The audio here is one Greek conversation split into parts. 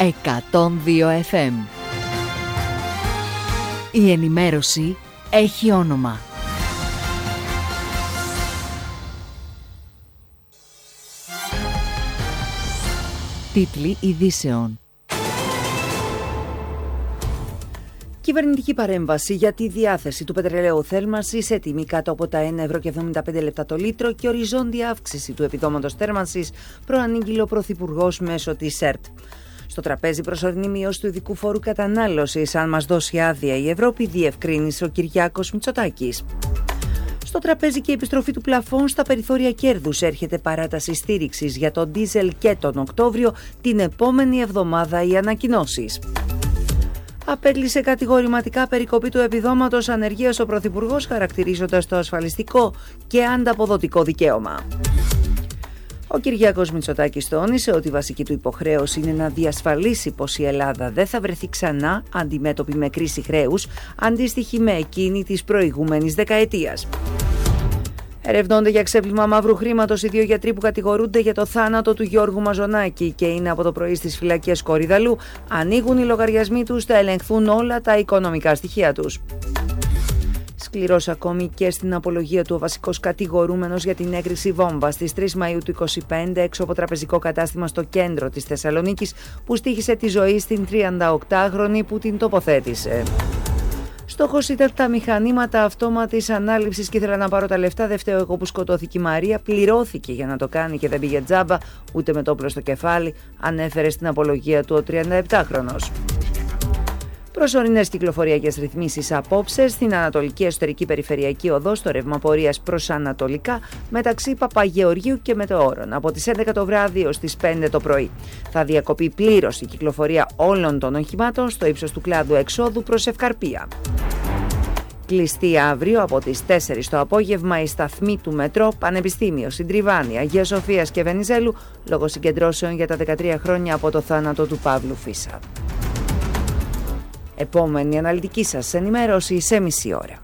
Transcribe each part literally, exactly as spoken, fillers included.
εκατόν δύο εφ εμ. Η ενημέρωση έχει όνομα. Τίτλοι ειδήσεων. Κυβερνητική παρέμβαση για τη διάθεση του πετρελαίου θέρμανσης σε τιμή κάτω από τα ένα ευρώ και εβδομήντα πέντε λεπτά το λίτρο και οριζόντια αύξηση του επιδόματος θέρμανσης, προανήγγειλε ο Πρωθυπουργός μέσω της ΕΡΤ. Στο τραπέζι προσωρινή μείωση του ειδικού φόρου κατανάλωσης, αν μας δώσει άδεια η Ευρώπη, διευκρίνησε ο Κυριάκος Μητσοτάκης. Στο τραπέζι και η επιστροφή του πλαφών στα περιθώρια κέρδους, έρχεται παράταση στήριξης για τον ντίζελ και τον Οκτώβριο, την επόμενη εβδομάδα οι ανακοινώσεις. Απέκλεισε κατηγορηματικά περικοπή του επιδόματος ανεργίας ο Πρωθυπουργός, χαρακτηρίζοντας το ασφαλιστικό και ανταποδοτικό δικαίωμα. Ο Κυριάκος Μητσοτάκης τόνισε ότι η βασική του υποχρέωση είναι να διασφαλίσει πως η Ελλάδα δεν θα βρεθεί ξανά αντιμέτωπη με κρίση χρέους, αντίστοιχη με εκείνη της προηγούμενης δεκαετίας. Ερευνώνται για ξέπλυμα μαύρου χρήματος οι δύο γιατροί που κατηγορούνται για το θάνατο του Γιώργου Μαζονάκη και είναι από το πρωί στις φυλακές Κορυδαλού. Ανοίγουν οι λογαριασμοί τους, θα ελεγχθούν όλα τα οικονομικά στοιχεία τους. Σκληρός ακόμη και στην απολογία του ο βασικός κατηγορούμενος για την έγκριση βόμβας στις τρεις Μαΐου του είκοσι πέντε έξω από τραπεζικό κατάστημα στο κέντρο της Θεσσαλονίκης, που στοίχισε τη ζωή στην τριανταοκτάχρονη που την τοποθέτησε. Στόχος ήταν τα μηχανήματα αυτόματης ανάληψης και ήθελα να πάρω τα λεφτά. Δεν φταίω εγώ που σκοτώθηκε η Μαρία. Πληρώθηκε για να το κάνει και δεν πήγε τζάμπα, ούτε με το όπλο στο κεφάλι, ανέφερε στην απολογία του ο τριανταεπτάχρονος. Προσωρινές κυκλοφοριακές ρυθμίσεις απόψε στην Ανατολική Εσωτερική Περιφερειακή Οδό στο ρεύμα πορείας προς Ανατολικά μεταξύ Παπαγεωργίου και Μετεώρων από τις έντεκα το βράδυ ως τις πέντε το πρωί. Θα διακοπεί πλήρως η κυκλοφορία όλων των οχημάτων στο ύψος του κλάδου εξόδου προς Ευκαρπία. Κλειστή αύριο από τις τέσσερις το απόγευμα η σταθμή του Μετρό Πανεπιστήμιο, Συντριβάνη, Αγίας Σοφίας και Βενιζέλου λόγω συγκεντρώσεων για τα δεκατρία χρόνια από το θάνατο του Παύλου Φίσα. Επόμενη αναλυτική σας ενημέρωση σε μισή ώρα.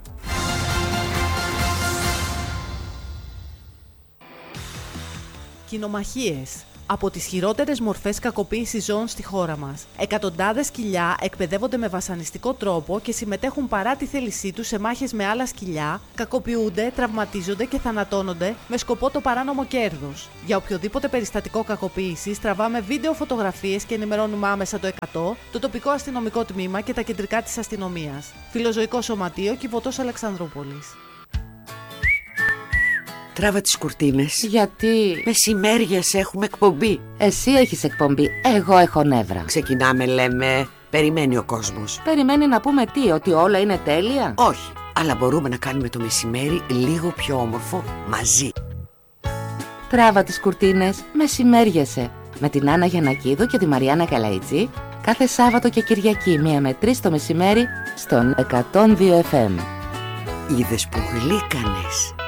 Κοινομαχίες. Από τις χειρότερες μορφές κακοποίησης ζώων στη χώρα μας. Εκατοντάδες σκυλιά εκπαιδεύονται με βασανιστικό τρόπο και συμμετέχουν παρά τη θέλησή τους σε μάχες με άλλα σκυλιά, κακοποιούνται, τραυματίζονται και θανατώνονται με σκοπό το παράνομο κέρδος. Για οποιοδήποτε περιστατικό κακοποίησης τραβάμε βίντεο φωτογραφίες και ενημερώνουμε άμεσα το εκατό, το τοπικό αστυνομικό τμήμα και τα κεντρικά της αστυνομίας. Φιλοζωικό Σωματείο, Κιβωτός Αλεξανδρούπολης. Τράβα τις κουρτίνες. Γιατί? Μεσημέριας έχουμε εκπομπή. Εσύ έχεις εκπομπή, εγώ έχω νεύρα. Ξεκινάμε, λέμε. Περιμένει ο κόσμος. Περιμένει να πούμε τι, ότι όλα είναι τέλεια? Όχι, αλλά μπορούμε να κάνουμε το μεσημέρι λίγο πιο όμορφο μαζί. Τράβα τις κουρτίνες, μεσημέριασε. Με την Άννα Γιαννακίδου και τη Μαριάννα Καλαϊτζή κάθε Σάββατο και Κυριακή μία με τρεις το μεσημέρι στον εκατόν δύο εφ εμ. Είδες που γλύκανες.